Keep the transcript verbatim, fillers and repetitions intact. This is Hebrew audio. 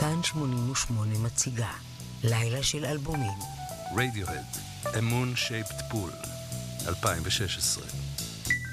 כאן שמונים ושמונה מציגה לילה של אלבומים. רדיוהד, אמון שייפט פול, אלפיים ושש עשרה.